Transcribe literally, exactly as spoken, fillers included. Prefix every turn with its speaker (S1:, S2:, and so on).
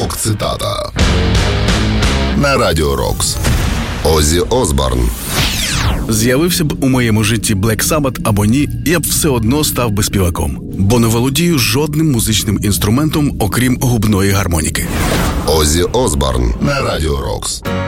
S1: Рок-цитата на Радіо Рокс. Оззі Осборн.
S2: З'явився б у моєму житті Black Sabbath або ні, я б все одно став би співаком, бо не володію жодним музичним інструментом, окрім губної гармоніки.
S1: Оззі Осборн на Радіо Рокс.